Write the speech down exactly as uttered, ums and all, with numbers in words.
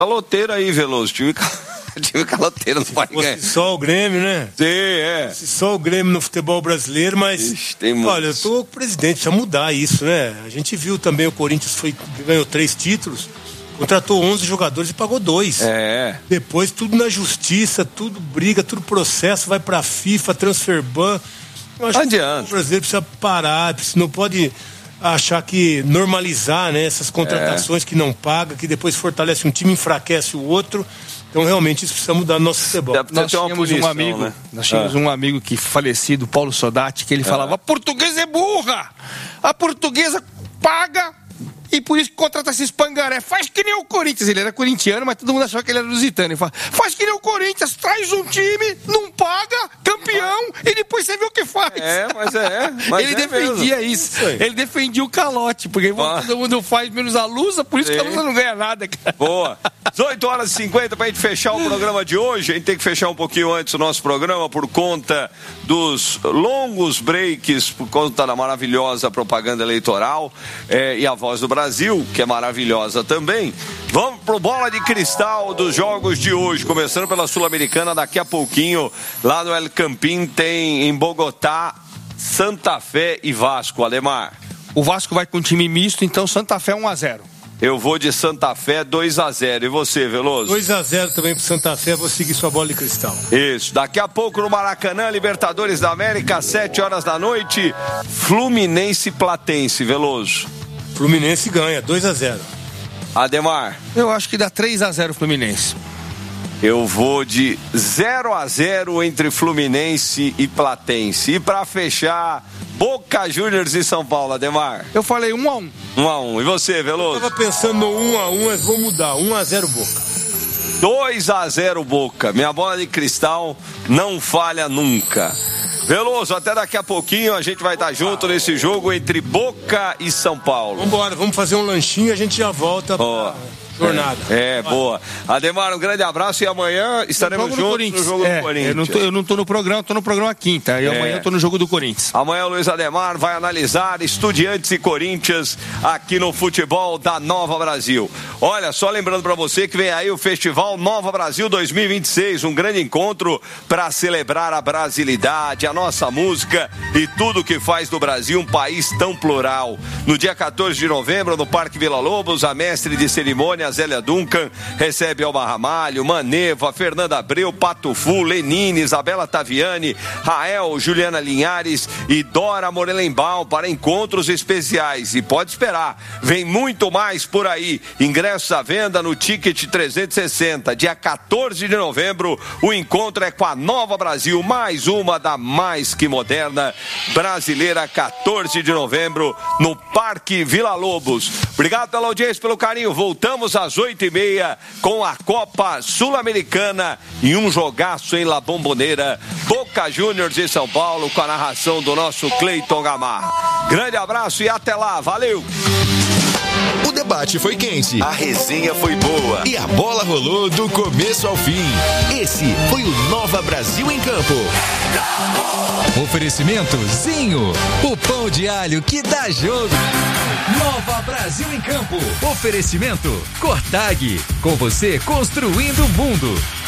Caloteiro aí, Veloso. Time, time caloteiro não pode ganhar. Só o Grêmio, né? Sim, é. Só o Grêmio no futebol brasileiro, mas... Ixi, tem olha, eu tô com o presidente, precisa mudar isso, né? A gente viu também o Corinthians foi, ganhou três títulos, contratou onze jogadores e pagou dois. É. Depois tudo na justiça, tudo briga, tudo processo, vai pra FIFA, transfer ban. Eu acho Adianta. que o brasileiro precisa parar, não pode... achar que normalizar, né, essas contratações é. que não paga, que depois fortalece um time, enfraquece o outro. Então realmente isso precisa mudar no nosso futebol. Nós tínhamos punição, um amigo, né? nós tínhamos ah. um amigo que falecido, Paulo Sodati, que ele ah. falava: a portuguesa é burra, a portuguesa paga e por isso que contrata esses pangaré. Faz que nem o Corinthians. Ele era corintiano, mas todo mundo achava que ele era lusitano. Ele fala: faz que nem o Corinthians, traz um time, não paga, campeão, e depois você vê o que faz. É, mas é. Mas ele é defendia mesmo. isso. Ele defendia o calote, porque ah. todo mundo faz menos a Lusa, por isso Sim. que a Lusa não ganha nada, cara. Boa. dezoito horas e cinquenta pra gente fechar o programa de hoje. A gente tem que fechar um pouquinho antes o nosso programa por conta dos longos breaks, por conta da maravilhosa propaganda eleitoral é, e a Voz do Brasil, que é maravilhosa também. Vamos pro Bola de Cristal dos jogos de hoje, começando pela Sul-Americana. Daqui a pouquinho, lá no El Campín, tem em Bogotá Santa Fé e Vasco. Ademar, o Vasco vai com um time misto, então Santa Fé um a zero. Eu vou de Santa Fé dois a zero. E você, Veloso? dois a zero também pro Santa Fé. Vou seguir sua Bola de Cristal. Isso. Daqui a pouco no Maracanã, Libertadores da América, sete horas da noite, Fluminense Platense. Veloso. Fluminense ganha, dois a zero. Ademar? Eu acho que dá três a zero Fluminense. Eu vou de zero a zero entre Fluminense e Platense. E pra fechar, Boca Juniors e São Paulo, Ademar? Eu falei um a um. um a um. E você, Veloso? Eu tava pensando no um a um, mas vou mudar. um a zero Boca. dois a zero Boca. Minha Bola de Cristal não falha nunca. Veloso, até daqui a pouquinho a gente vai estar junto nesse jogo entre Boca e São Paulo. Vambora, vamos fazer um lanchinho e a gente já volta oh. pra jornada. É, é boa. Ademar, um grande abraço e amanhã estaremos juntos no jogo é, do Corinthians. Eu não, tô, eu não tô no programa, tô no programa quinta. E é. amanhã eu tô no jogo do Corinthians. Amanhã o Luiz Ademar vai analisar Estudiantes e Corinthians aqui no futebol da Nova Brasil. Olha, só lembrando pra você que vem aí o Festival Nova Brasil dois mil e vinte e seis, um grande encontro para celebrar a brasilidade, a nossa música e tudo que faz do Brasil um país tão plural. No dia quatorze de novembro, no Parque Vila Lobos, a mestre de cerimônia Zélia Duncan recebe Elba Ramalho, Maneva, Fernanda Abreu, Pato Fu, Lenine, Isabela Taviani, Rael, Juliana Linhares e Dora Morelenbaum para encontros especiais. E pode esperar, vem muito mais por aí. Ingressos à venda no Ticket trezentos e sessenta. Dia quatorze de novembro, o encontro é com a Nova Brasil, mais uma da mais que moderna brasileira, quatorze de novembro, no Parque Vila Lobos. Obrigado pela audiência, pelo carinho. Voltamos às oito e meia com a Copa Sul-Americana e um jogaço em La Bombonera, Boca Juniors e São Paulo, com a narração do nosso Cleiton Gamarra. Grande abraço e até lá, valeu! O debate foi quente, a resenha foi boa e a bola rolou do começo ao fim. Esse foi o Nova Brasil em Campo. Oferecimento Zinho, o pão de alho que dá jogo. Nova Brasil em Campo. Oferecimento Cortag, com você construindo o mundo.